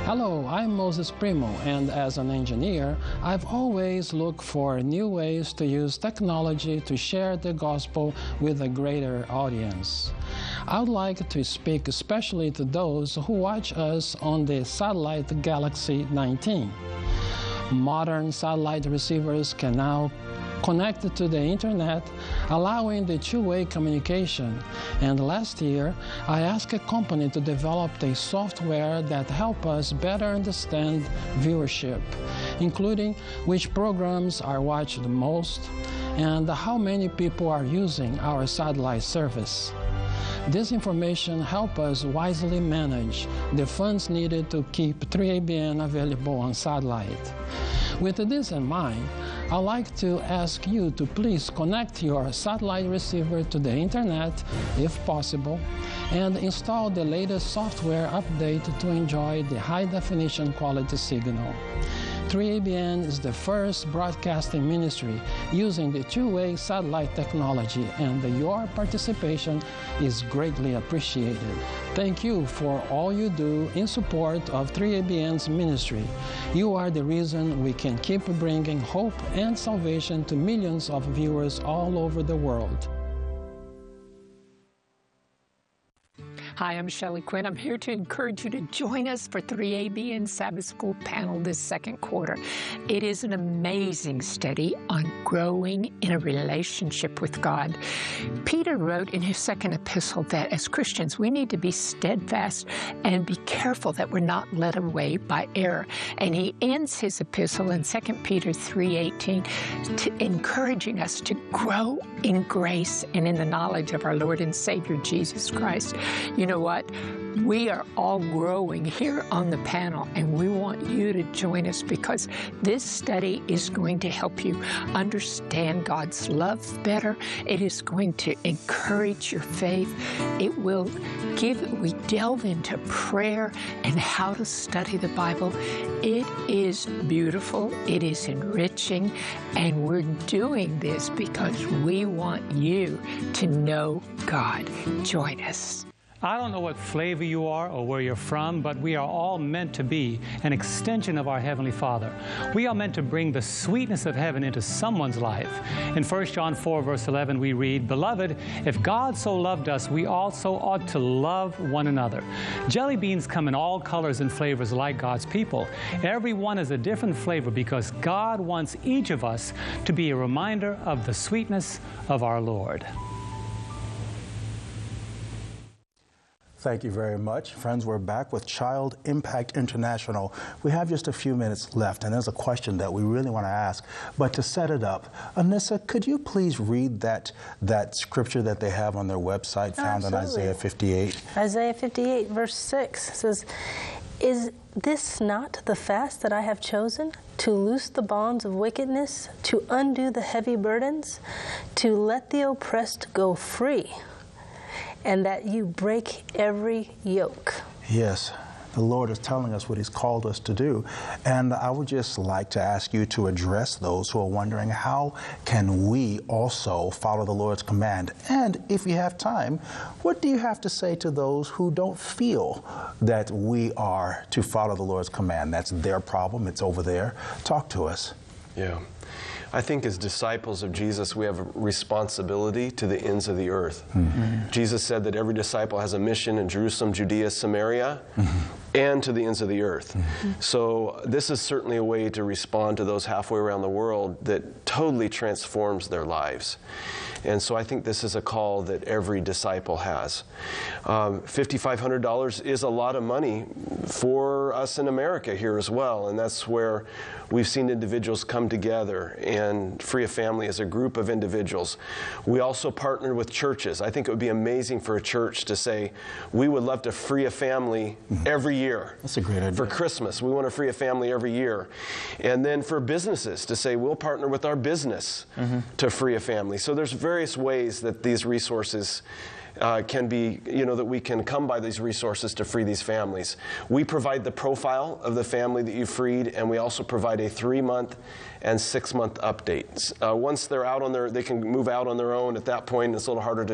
Hello, I'm Moses Primo, and as an engineer, I've always looked for new ways to use technology to share the gospel with a greater audience. I would like to speak especially to those who watch us on the satellite Galaxy 19. Modern satellite receivers can now connect to the internet, allowing the two-way communication. And last year, I asked a company to develop a software that helps us better understand viewership, including which programs are watched the most and how many people are using our satellite service. This information helps us wisely manage the funds needed to keep 3ABN available on satellite. With this in mind, I'd like to ask you to please connect your satellite receiver to the internet, if possible, and install the latest software update to enjoy the high-definition quality signal. 3ABN is the first broadcasting ministry using the two-way satellite technology, and your participation is greatly appreciated. Thank you for all you do in support of 3ABN's ministry. You are the reason we can keep bringing hope and salvation to millions of viewers all over the world. Hi, I'm Shelley Quinn. I'm here to encourage you to join us for 3ABN Sabbath School panel this second quarter. It is an amazing study on growing in a relationship with God. Peter wrote in his second epistle that as Christians, we need to be steadfast and be careful that we're not led away by error. And he ends his epistle in 2 Peter 3:18, encouraging us to grow in grace and in the knowledge of our Lord and Savior, Jesus Christ. You know what? We are all growing here on the panel, and we want you to join us because this study is going to help you understand God's love better. It is going to encourage your faith. It will we delve into prayer and how to study the Bible. It is beautiful. It is enriching, and we're doing this because we want you to know God. Join us. I don't know what flavor you are or where you're from, but we are all meant to be an extension of our Heavenly Father. We are meant to bring the sweetness of heaven into someone's life. In 1 John 4, verse 11, we read, "Beloved, if God so loved us, we also ought to love one another." Jelly beans come in all colors and flavors like God's people. Every one is a different flavor because God wants each of us to be a reminder of the sweetness of our Lord. Thank you very much. Friends, we're back with Child Impact International. We have just a few minutes left, and there's a question that we really want to ask. But to set it up, Anissa, could you please read that scripture that they have on their website found in Isaiah 58? Isaiah 58, verse 6 says, "Is this not the fast that I have chosen? To loose the bonds of wickedness, to undo the heavy burdens, to let the oppressed go free, and that you break every yoke." Yes, the Lord is telling us what He's called us to do. And I would just like to ask you to address those who are wondering, how can we also follow the Lord's command? And if you have time, what do you have to say to those who don't feel that we are to follow the Lord's command? That's their problem. It's over there. Talk to us. Yeah. I think as disciples of Jesus, we have a responsibility to the ends of the earth. Mm-hmm. Jesus said that every disciple has a mission in Jerusalem, Judea, Samaria, and to the ends of the earth. Mm-hmm. So this is certainly a way to respond to those halfway around the world that totally transforms their lives. And so I think this is a call that every disciple has. $5,500 is a lot of money for us in America here as well, and that's where we've seen individuals come together and free a family as a group of individuals. We also partnered with churches. I think it would be amazing for a church to say, we would love to free a family every year. That's a great idea. For Christmas, we want to free a family every year. And then for businesses to say, we'll partner with our business to free a family. So there's various ways that these resources can be, that we can come by these resources to free these families. We provide the profile of the family that you freed, and we also provide a 3-month and 6-month updates. Once they're out on they can move out on their own. At that point, it's a little harder to